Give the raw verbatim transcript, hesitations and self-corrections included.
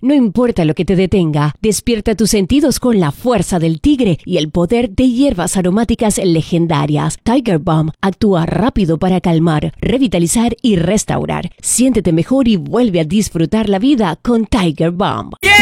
No importa lo que te detenga, despierta tus sentidos con la fuerza del tigre y el poder de hierbas aromáticas legendarias. Tiger Balm actúa rápido para calmar, revitalizar y restaurar. Siéntete mejor y vuelve a disfrutar la vida con Tiger Balm. Yeah.